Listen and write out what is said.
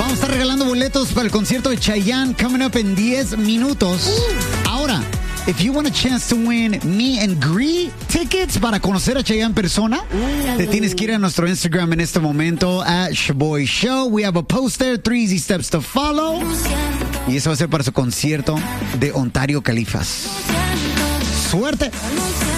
Vamos a estar regalando boletos para el concierto de Chayanne coming up en 10 minutos. Ahora, if you want a chance to win me and Gree tickets para conocer a Chayanne en persona, te tienes que ir a nuestro Instagram en este momento, @ShaboyShow. We have a post there, 3 easy steps to follow. Y eso va a ser para su concierto de Ontario Califas. ¡Suerte!